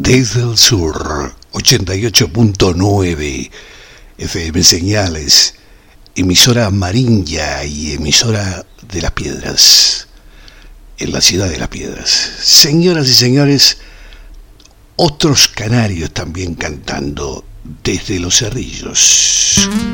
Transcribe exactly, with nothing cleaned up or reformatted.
Desde el sur, ochenta y ocho punto nueve F M Señales, emisora amarilla y emisora de Las Piedras, en la ciudad de Las Piedras. Señoras y señores, otros canarios también cantando desde Los Cerrillos.